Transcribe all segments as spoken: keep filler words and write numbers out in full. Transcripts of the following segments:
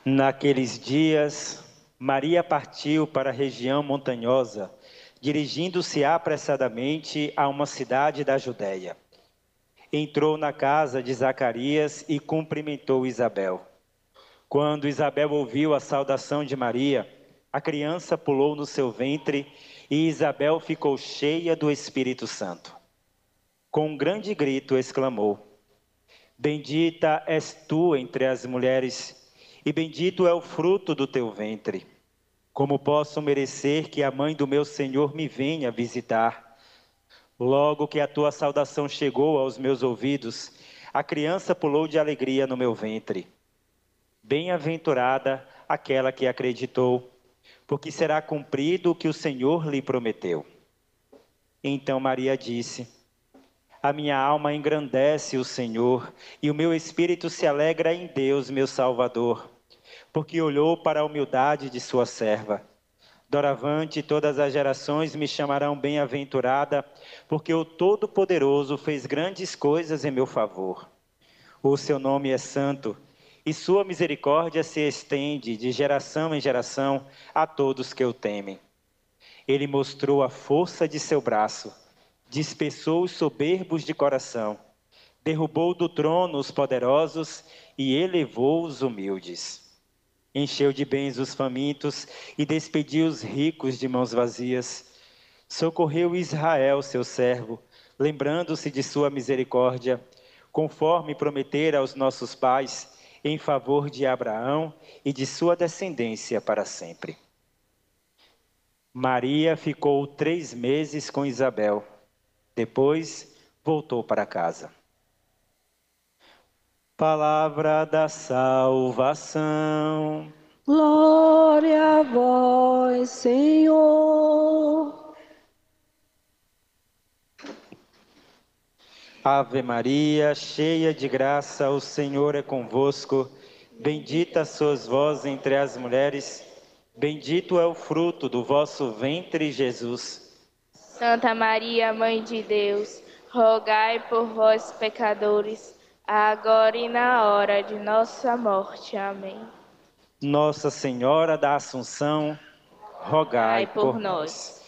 Naqueles dias, Maria partiu para a região montanhosa, dirigindo-se apressadamente a uma cidade da Judéia. Entrou na casa de Zacarias e cumprimentou Isabel. Quando Isabel ouviu a saudação de Maria, a criança pulou no seu ventre e Isabel ficou cheia do Espírito Santo. Com um grande grito exclamou: Bendita és tu entre as mulheres, e bendito é o fruto do teu ventre. Como posso merecer que a mãe do meu Senhor me venha visitar? Logo que a tua saudação chegou aos meus ouvidos, a criança pulou de alegria no meu ventre. Bem-aventurada aquela que acreditou, porque será cumprido o que o Senhor lhe prometeu. Então Maria disse: A minha alma engrandece o Senhor, e o meu espírito se alegra em Deus, meu Salvador, porque olhou para a humildade de sua serva. Doravante, todas as gerações me chamarão bem-aventurada, porque o Todo-Poderoso fez grandes coisas em meu favor. O seu nome é santo, e sua misericórdia se estende de geração em geração a todos que o temem. Ele mostrou a força de seu braço, dispersou os soberbos de coração, derrubou do trono os poderosos e elevou os humildes. Encheu de bens os famintos e despediu os ricos de mãos vazias. Socorreu Israel, seu servo, lembrando-se de sua misericórdia, conforme prometera aos nossos pais, em favor de Abraão e de sua descendência para sempre. Maria ficou três meses com Isabel. Depois voltou para casa. Palavra da salvação. Glória a vós, Senhor. Ave Maria, cheia de graça, o Senhor é convosco. Bendita sois vós entre as mulheres, bendito é o fruto do vosso ventre, Jesus. Santa Maria, Mãe de Deus, rogai por vós, pecadores, agora e na hora de nossa morte. Amém. Nossa Senhora da Assunção, rogai Rogai por nós.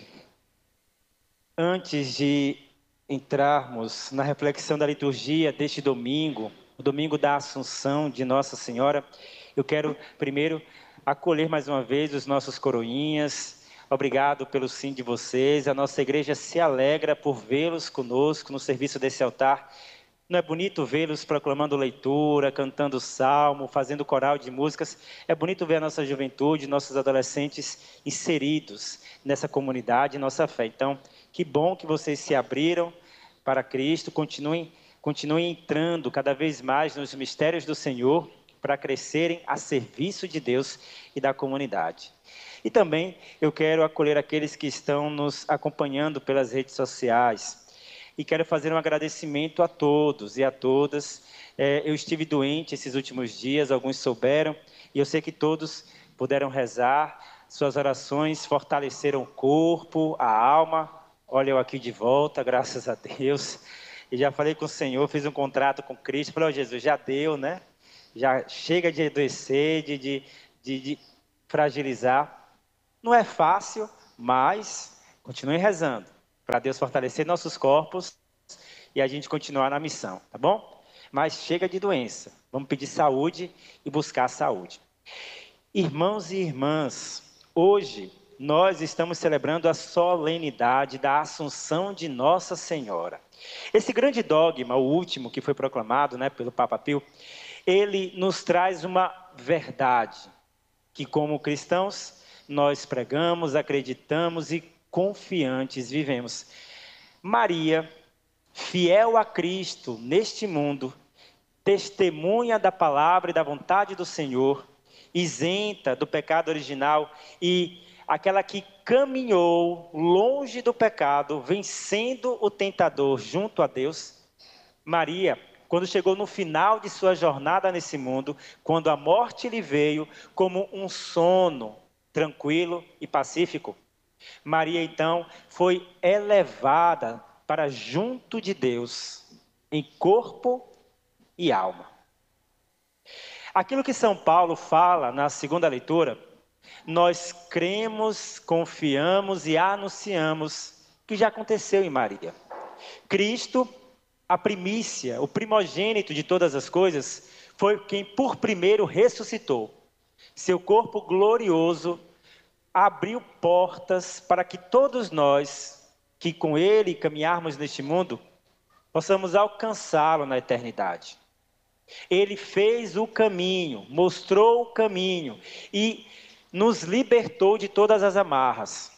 Antes de entrarmos na reflexão da liturgia deste domingo, o domingo da Assunção de Nossa Senhora, eu quero primeiro acolher mais uma vez os nossos coroinhas. Obrigado pelo sim de vocês. A nossa igreja se alegra por vê-los conosco no serviço desse altar. Não é bonito vê-los proclamando leitura, cantando salmo, fazendo coral de músicas? É bonito ver a nossa juventude, nossos adolescentes inseridos nessa comunidade, nossa fé. Então, que bom que vocês se abriram para Cristo, continuem, continuem entrando cada vez mais nos mistérios do Senhor para crescerem a serviço de Deus e da comunidade. E também eu quero acolher aqueles que estão nos acompanhando pelas redes sociais. E quero fazer um agradecimento a todos e a todas. É, eu estive doente esses últimos dias, alguns souberam, e eu sei que todos puderam rezar. Suas orações fortaleceram o corpo, a alma. Olha eu aqui de volta, graças a Deus. E já falei com o Senhor, fiz um contrato com Cristo. Falei, ó, Jesus, já deu, né? Já chega de adoecer, de, de, de, de fragilizar. Não é fácil, mas continue rezando, para Deus fortalecer nossos corpos e a gente continuar na missão, tá bom? Mas chega de doença, vamos pedir saúde e buscar saúde. Irmãos e irmãs, hoje nós estamos celebrando a solenidade da Assunção de Nossa Senhora. Esse grande dogma, o último que foi proclamado, né, pelo Papa Pio, ele nos traz uma verdade, que como cristãos nós pregamos, acreditamos e confiantes vivemos. Maria, fiel a Cristo neste mundo, testemunha da palavra e da vontade do Senhor, isenta do pecado original e aquela que caminhou longe do pecado, vencendo o tentador junto a Deus. Maria, quando chegou no final de sua jornada nesse mundo, quando a morte lhe veio como um sono tranquilo e pacífico, Maria então foi elevada para junto de Deus, em corpo e alma. Aquilo que São Paulo fala na segunda leitura, nós cremos, confiamos e anunciamos que já aconteceu em Maria. Cristo, a primícia, o primogênito de todas as coisas, foi quem por primeiro ressuscitou. Seu corpo glorioso abriu portas para que todos nós, que com ele caminharmos neste mundo, possamos alcançá-lo na eternidade. Ele fez o caminho, mostrou o caminho e nos libertou de todas as amarras.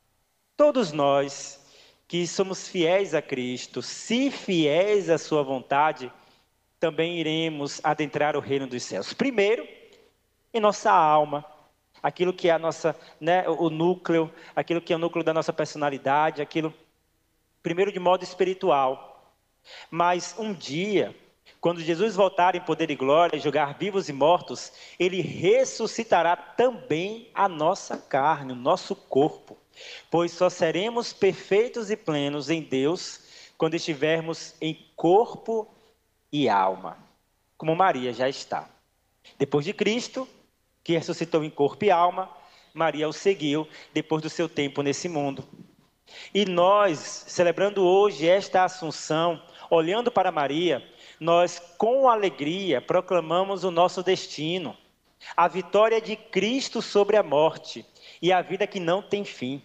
Todos nós que somos fiéis a Cristo, se fiéis à sua vontade, também iremos adentrar o reino dos céus. Primeiro, em nossa alma, aquilo que é a nossa, né, o núcleo, aquilo que é o núcleo da nossa personalidade, aquilo, primeiro de modo espiritual. Mas um dia, quando Jesus voltar em poder e glória, julgar vivos e mortos, ele ressuscitará também a nossa carne, o nosso corpo. Pois só seremos perfeitos e plenos em Deus quando estivermos em corpo e alma, como Maria já está. Depois de Cristo, que ressuscitou em corpo e alma, Maria o seguiu depois do seu tempo nesse mundo. E nós, celebrando hoje esta Assunção, olhando para Maria, nós com alegria proclamamos o nosso destino, a vitória de Cristo sobre a morte e a vida que não tem fim.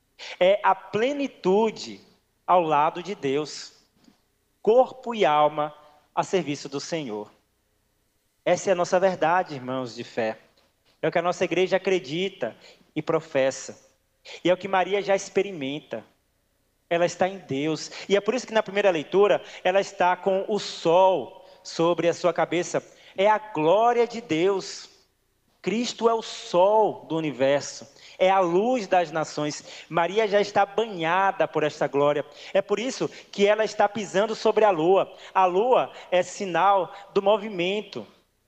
É a plenitude ao lado de Deus, corpo e alma a serviço do Senhor. Essa é a nossa verdade, irmãos de fé. É o que a nossa igreja acredita e professa. E é o que Maria já experimenta. Ela está em Deus. E é por isso que na primeira leitura, ela está com o sol sobre a sua cabeça. É a glória de Deus. Cristo é o sol do universo. É a luz das nações. Maria já está banhada por esta glória. É por isso que ela está pisando sobre a lua. A lua é sinal do movimento.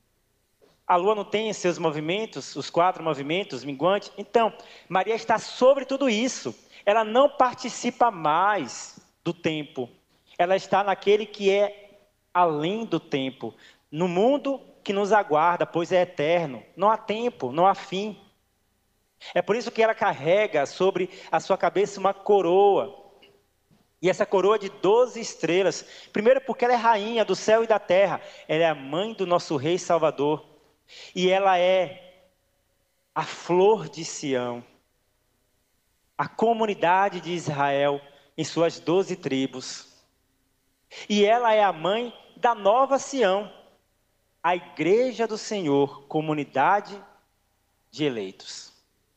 A lua não tem seus movimentos, os quatro movimentos minguantes. Então, Maria está sobre tudo isso. Ela não participa mais do tempo. Ela está naquele que é além do tempo. No mundo que nos aguarda, pois é eterno. Não há tempo, não há fim. É por isso que ela carrega sobre a sua cabeça uma coroa. E essa coroa de doze estrelas. Primeiro porque ela é rainha do céu e da terra. Ela é a mãe do nosso Rei Salvador. E ela é a flor de Sião, a comunidade de Israel em suas doze tribos. E ela é a mãe da nova Sião, a igreja do Senhor, comunidade de eleitos.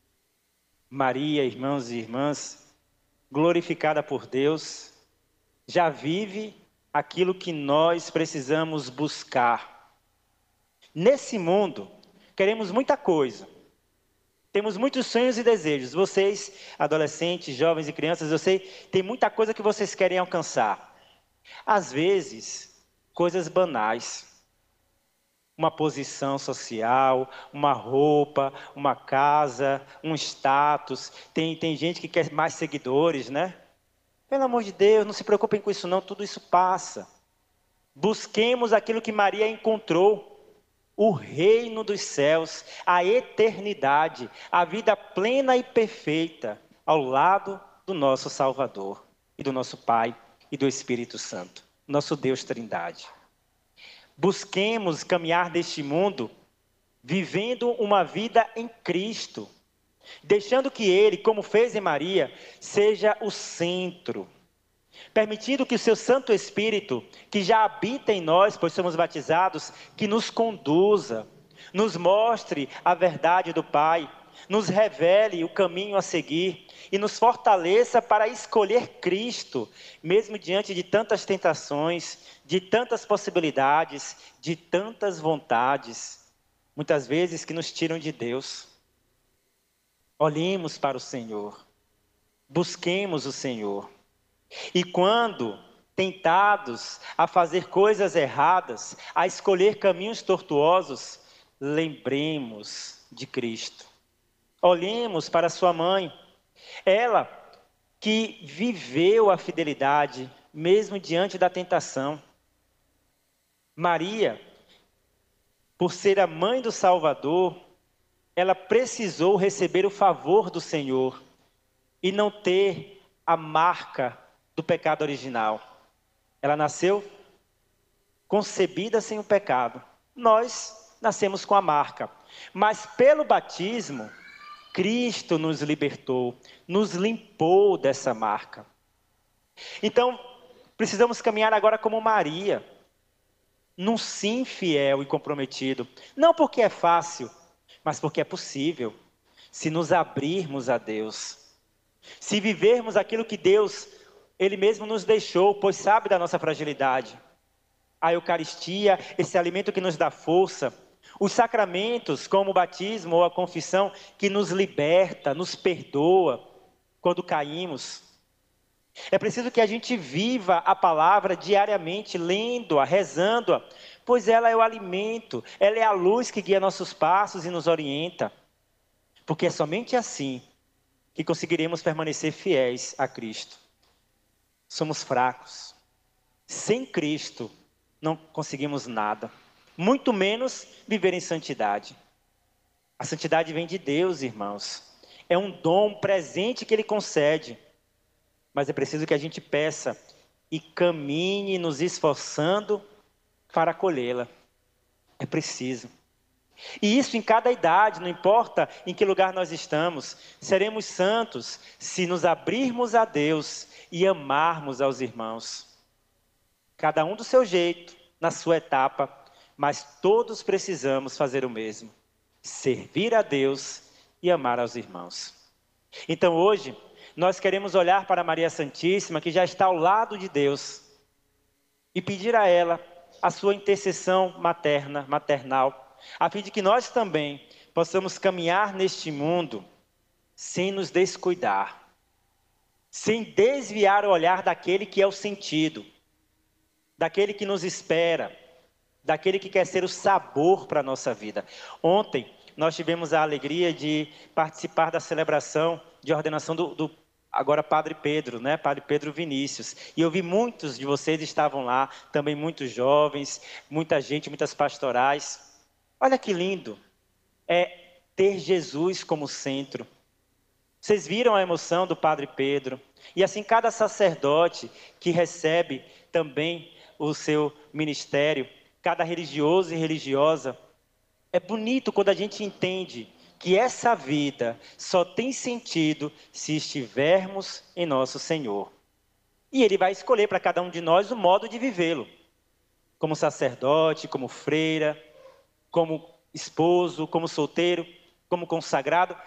Maria, irmãos e irmãs, glorificada por Deus, já vive aquilo que nós precisamos buscar. Nesse mundo, queremos muita coisa. Temos muitos sonhos e desejos. Vocês, adolescentes, jovens e crianças, eu sei, tem muita coisa que vocês querem alcançar. Às vezes, coisas banais. Uma posição social, uma roupa, uma casa, um status. Tem, tem gente que quer mais seguidores, né? Pelo amor de Deus, não se preocupem com isso não, tudo isso passa. Busquemos aquilo que Maria encontrou. O reino dos céus, a eternidade, a vida plena e perfeita ao lado do nosso Salvador e do nosso Pai e do Espírito Santo, nosso Deus Trindade. Busquemos caminhar neste mundo vivendo uma vida em Cristo, deixando que Ele, como fez em Maria, seja o centro. Permitindo que o seu Santo Espírito, que já habita em nós, pois somos batizados, que nos conduza, nos mostre a verdade do Pai, nos revele o caminho a seguir e nos fortaleça para escolher Cristo, mesmo diante de tantas tentações, de tantas possibilidades, de tantas vontades, muitas vezes que nos tiram de Deus. Olhemos para o Senhor, busquemos o Senhor. E quando tentados a fazer coisas erradas, a escolher caminhos tortuosos, lembremos de Cristo. Olhemos para sua mãe, ela que viveu a fidelidade mesmo diante da tentação. Maria, por ser a mãe do Salvador, ela precisou receber o favor do Senhor e não ter a marca do pecado original. Ela nasceu concebida sem o pecado. Nós nascemos com a marca. Mas pelo batismo, Cristo nos libertou, nos limpou dessa marca. Então, precisamos caminhar agora como Maria, num sim fiel e comprometido. Não porque é fácil, mas porque é possível. Se nos abrirmos a Deus. Se vivermos aquilo que Deus, Ele mesmo nos deixou, pois sabe da nossa fragilidade. A Eucaristia, esse alimento que nos dá força. Os sacramentos, como o batismo ou a confissão, que nos liberta, nos perdoa quando caímos. É preciso que a gente viva a palavra diariamente, lendo-a, rezando-a, pois ela é o alimento, ela é a luz que guia nossos passos e nos orienta. Porque é somente assim que conseguiremos permanecer fiéis a Cristo. Somos fracos. Sem Cristo, não conseguimos nada. Muito menos viver em santidade. A santidade vem de Deus, irmãos. É um dom, um presente que Ele concede. Mas é preciso que a gente peça e caminhe nos esforçando para acolhê-la. É preciso. E isso em cada idade, não importa em que lugar nós estamos. Seremos santos se nos abrirmos a Deus e amarmos aos irmãos. Cada um do seu jeito, na sua etapa, mas todos precisamos fazer o mesmo. Servir a Deus e amar aos irmãos. Então hoje, nós queremos olhar para Maria Santíssima, que já está ao lado de Deus, e pedir a ela a sua intercessão materna, maternal, a fim de que nós também possamos caminhar neste mundo sem nos descuidar, sem desviar o olhar daquele que é o sentido, daquele que nos espera, daquele que quer ser o sabor para a nossa vida. Ontem nós tivemos a alegria de participar da celebração de ordenação do, do agora Padre Pedro, né? Padre Pedro Vinícius. E eu vi muitos de vocês estavam lá, também muitos jovens, muita gente, muitas pastorais. Olha que lindo, é ter Jesus como centro. Vocês viram a emoção do Padre Pedro? E assim cada sacerdote que recebe também o seu ministério, cada religioso e religiosa, é bonito quando a gente entende que essa vida só tem sentido se estivermos em nosso Senhor. E Ele vai escolher para cada um de nós o modo de vivê-lo. Como sacerdote, como freira, como esposo, como solteiro, como consagrado.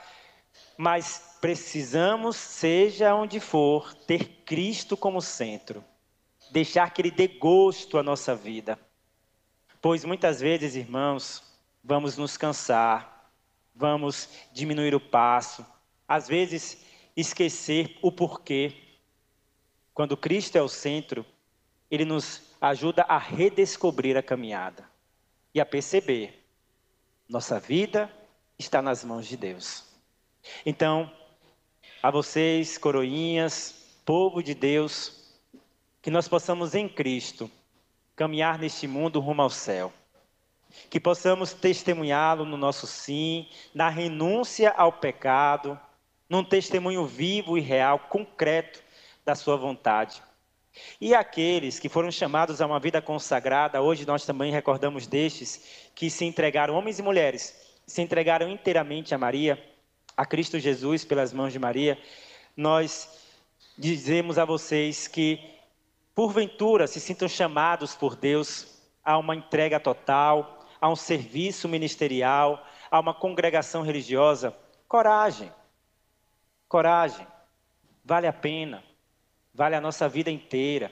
Mas precisamos, seja onde for, ter Cristo como centro. Deixar que Ele dê gosto à nossa vida. Pois muitas vezes, irmãos, vamos nos cansar. Vamos diminuir o passo, às vezes esquecer o porquê. Quando Cristo é o centro, Ele nos ajuda a redescobrir a caminhada e a perceber, nossa vida está nas mãos de Deus. Então, a vocês, coroinhas, povo de Deus, que nós possamos em Cristo caminhar neste mundo rumo ao céu. Que possamos testemunhá-lo no nosso sim, na renúncia ao pecado, num testemunho vivo e real, concreto da sua vontade. E aqueles que foram chamados a uma vida consagrada, hoje nós também recordamos destes que se entregaram, homens e mulheres, se entregaram inteiramente a Maria, a Cristo Jesus pelas mãos de Maria. Nós dizemos a vocês que, porventura, se sintam chamados por Deus a uma entrega total, a um serviço ministerial, a uma congregação religiosa. Coragem, coragem, vale a pena, vale a nossa vida inteira.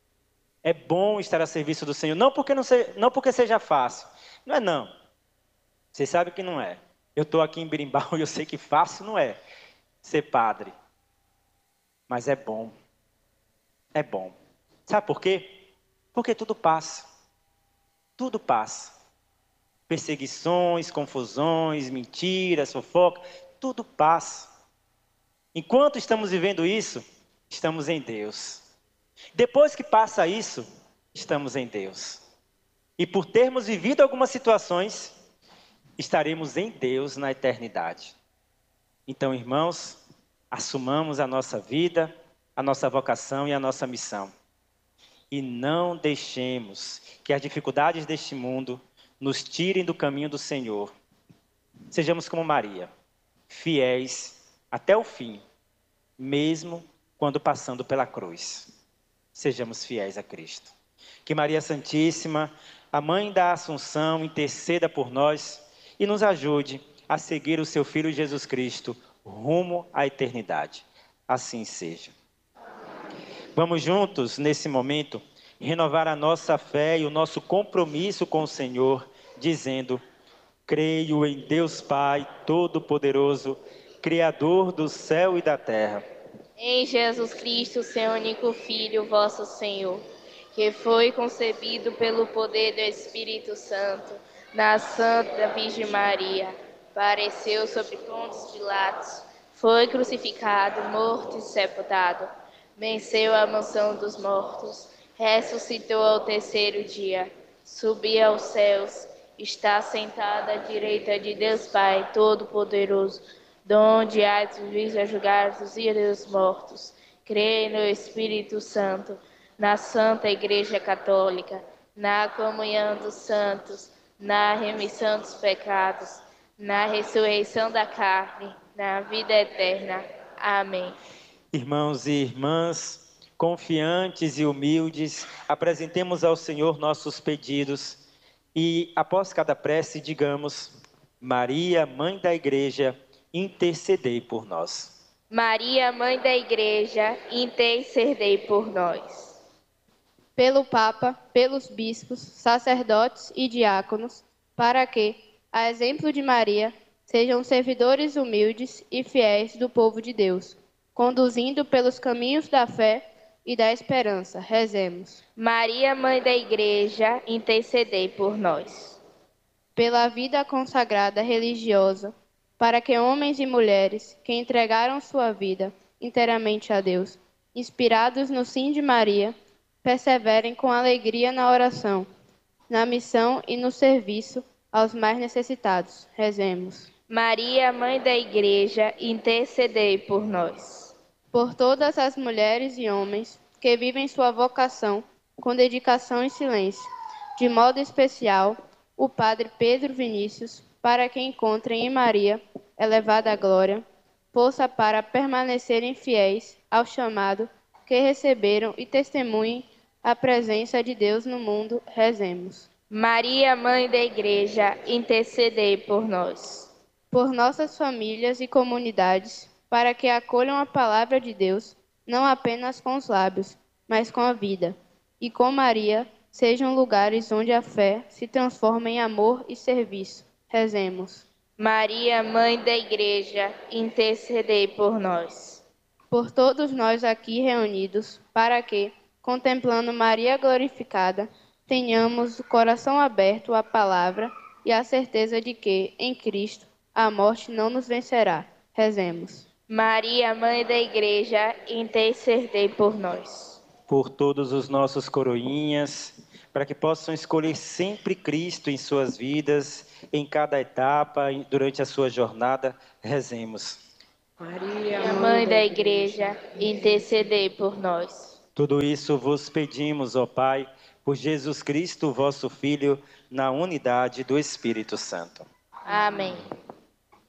É bom estar a serviço do Senhor, não porque, não, se, não porque seja fácil, não é não, vocês sabem que não é. Eu estou aqui em Berimbau e eu sei que fácil não é ser padre, mas é bom, é bom. Sabe por quê? Porque tudo passa, tudo passa. Perseguições, confusões, mentiras, fofoca, tudo passa. Enquanto estamos vivendo isso, estamos em Deus. Depois que passa isso, estamos em Deus. E por termos vivido algumas situações, estaremos em Deus na eternidade. Então, irmãos, assumamos a nossa vida, a nossa vocação e a nossa missão. E não deixemos que as dificuldades deste mundo nos tirem do caminho do Senhor. Sejamos como Maria, fiéis até o fim, mesmo quando passando pela cruz. Sejamos fiéis a Cristo. Que Maria Santíssima, a Mãe da Assunção, interceda por nós e nos ajude a seguir o seu Filho Jesus Cristo rumo à eternidade. Assim seja. Vamos juntos, nesse momento, renovar a nossa fé e o nosso compromisso com o Senhor, dizendo: creio em Deus Pai Todo-Poderoso, Criador do céu e da terra. Em Jesus Cristo, seu único Filho, vosso Senhor, que foi concebido pelo poder do Espírito Santo, na Santa Virgem Maria, apareceu sobre Pôncio Pilatos, foi crucificado, morto e sepultado, venceu a mansão dos mortos, ressuscitou ao terceiro dia, subiu aos céus, está sentado à direita de Deus Pai Todo-Poderoso, donde há de vir a julgar os vivos e os mortos. Creio no Espírito Santo, na Santa Igreja Católica, na comunhão dos santos, na remissão dos pecados, na ressurreição da carne, na vida eterna. Amém. Irmãos e irmãs, confiantes e humildes, apresentemos ao Senhor nossos pedidos e, após cada prece, digamos: Maria, Mãe da Igreja, intercedei por nós. Maria, Mãe da Igreja, intercedei por nós. Pelo Papa, pelos bispos, sacerdotes e diáconos, para que, a exemplo de Maria, sejam servidores humildes e fiéis do povo de Deus, conduzindo pelos caminhos da fé e da esperança. Rezemos. Maria, Mãe da Igreja, intercedei por nós. Pela vida consagrada religiosa, para que homens e mulheres que entregaram sua vida inteiramente a Deus, inspirados no sim de Maria, perseverem com alegria na oração, na missão e no serviço aos mais necessitados. Rezemos. Maria, Mãe da Igreja, intercedei por nós. Por todas as mulheres e homens que vivem sua vocação com dedicação e silêncio, de modo especial, o Padre Pedro Vinícius, para que encontrem em Maria, elevada à glória, força para permanecerem fiéis ao chamado que receberam e testemunhem a presença de Deus no mundo. Rezemos. Maria, Mãe da Igreja, intercedei por nós. Por nossas famílias e comunidades, para que acolham a palavra de Deus, não apenas com os lábios, mas com a vida, e com Maria, sejam lugares onde a fé se transforma em amor e serviço. Rezemos. Maria, Mãe da Igreja, intercedei por nós. Por todos nós aqui reunidos, para que, contemplando Maria glorificada, tenhamos o coração aberto à palavra e a certeza de que, em Cristo, a morte não nos vencerá. Rezemos. Maria, Mãe da Igreja, intercedei por nós. Por todos os nossos coroinhas, para que possam escolher sempre Cristo em suas vidas, em cada etapa, durante a sua jornada, rezemos. Maria, Mãe da Igreja, intercedei por nós. Tudo isso vos pedimos, ó Pai, por Jesus Cristo, vosso Filho, na unidade do Espírito Santo. Amém.